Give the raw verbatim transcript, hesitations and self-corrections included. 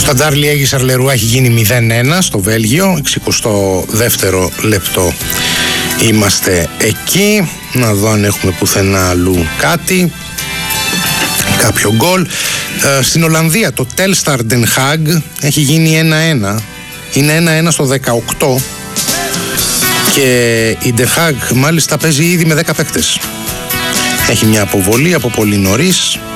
Σταντάρ Λιέγη Σαρλερουά έχει γίνει μηδέν ένα στο Βέλγιο, εικοστό δεύτερο λεπτό είμαστε εκεί. Να δω αν έχουμε πουθενά αλλού κάτι, κάποιο γκολ. ε, Στην Ολλανδία το Telstar Den Haag έχει γίνει ένα ένα, είναι ένα ένα στο δεκαοκτώ και η Den Haag μάλιστα παίζει ήδη με δέκα παίκτες. Έχει μια αποβολή από πολύ νωρίς.